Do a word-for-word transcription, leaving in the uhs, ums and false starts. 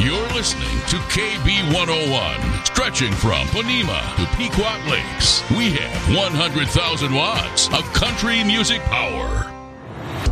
You're listening to K B one oh one, stretching from Ponema to Pequot Lakes. We have one hundred thousand watts of country music power.